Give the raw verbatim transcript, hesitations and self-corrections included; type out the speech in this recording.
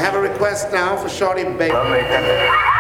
have a request now for Shorty Baby. Lovely.